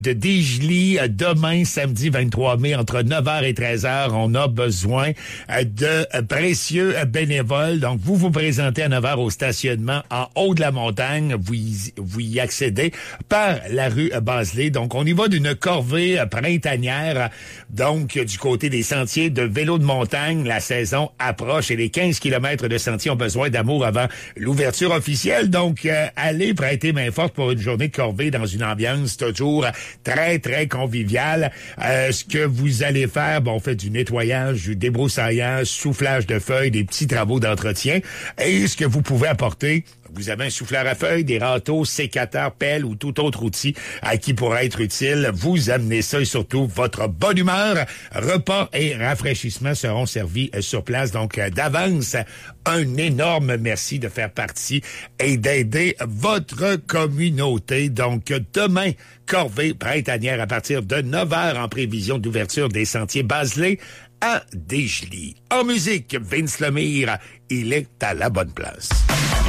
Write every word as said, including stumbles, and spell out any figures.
de Desjely demain, samedi vingt-trois mai, entre neuf heures et treize heures. On a besoin de précieux bénévoles. Donc, vous vous présentez à neuf heures au stationnement en haut de la montagne. Vous y, vous y accédez par la rue Baselé. Donc, on y va d'une corvée printanière. Donc, du côté des sentiers de vélo de montagne, la saison approche et les quinze kilomètres de sentiers ont besoin d'amour avant l'ouverture officielle. Donc, euh, allez prêter main forte pour une journée de corvée dans une ambiance toujours très, très convivial. Euh, ce que vous allez faire, bon, on fait du nettoyage, du débroussaillage, soufflage de feuilles, des petits travaux d'entretien. Et ce que vous pouvez apporter, vous avez un souffleur à feuilles, des râteaux, sécateurs, pelles ou tout autre outil à qui pourrait être utile. Vous amenez ça et surtout votre bonne humeur. Repas et rafraîchissements seront servis sur place. Donc, d'avance, un énorme merci de faire partie et d'aider votre communauté. Donc, demain, corvée printanière à partir de neuf heures en prévision d'ouverture des sentiers Baselé à Desjely. En musique, Vince Lemire, il est à la bonne place.